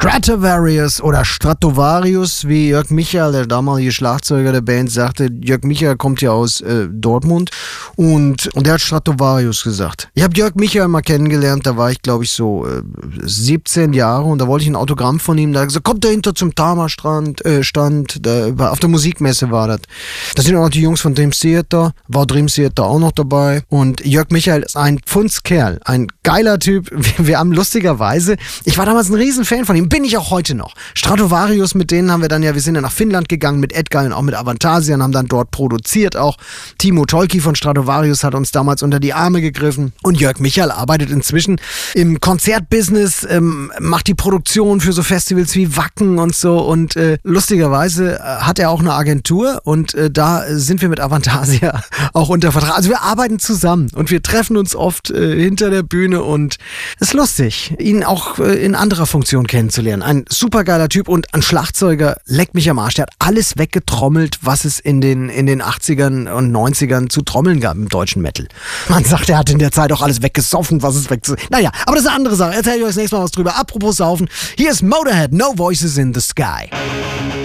Stratovarius oder Stratovarius, wie Jörg Michael, der damalige Schlagzeuger der Band, sagte. Jörg Michael kommt ja aus Dortmund und der hat Stratovarius gesagt. Ich habe Jörg Michael mal kennengelernt, da war ich glaube ich so 17 Jahre und da wollte ich ein Autogramm von ihm. Da hat er gesagt, kommt dahinter zum Tama-Stand, auf der Musikmesse war das. Da sind auch noch die Jungs von Dream Theater, war Dream Theater auch noch dabei und Jörg Michael ist ein Pfundskerl, ein geiler Typ. Wir haben lustigerweise, ich war damals ein Riesenfan von ihm, bin ich auch heute noch. Stratovarius, mit denen haben wir dann wir sind ja nach Finnland gegangen mit Edgar und auch mit Avantasia und haben dann dort produziert auch. Timo Tolki von Stratovarius hat uns damals unter die Arme gegriffen und Jörg Michael arbeitet inzwischen im Konzertbusiness, macht die Produktion für so Festivals wie Wacken und so und lustigerweise hat er auch eine Agentur und da sind wir mit Avantasia auch unter Vertrag. Also wir arbeiten zusammen und wir treffen uns oft hinter der Bühne und es ist lustig, ihn auch in anderer Funktion kennenzulernen. Ein supergeiler Typ und ein Schlagzeuger, leckt mich am Arsch. Der hat alles weggetrommelt, was es in den 80ern und 90ern zu trommeln gab im deutschen Metal. Man sagt, er hat in der Zeit auch alles weggesoffen, was es Naja, aber das ist eine andere Sache. Erzähl ich euch das nächste Mal was drüber. Apropos Saufen, hier ist Motorhead, No Voices in the Sky.